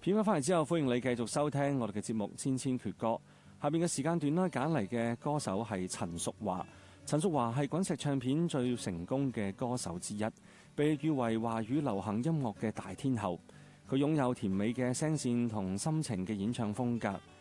片翻返嚟之後，歡迎你繼續收聽我哋嘅節目《千千闕歌》。下邊嘅時間段啦，揀嚟嘅歌手係陳淑樺。陳淑樺係滾石唱片最成功嘅歌手之一，被譽為華語流行音樂嘅大天后。佢擁有甜美嘅聲線同深情嘅演唱風格，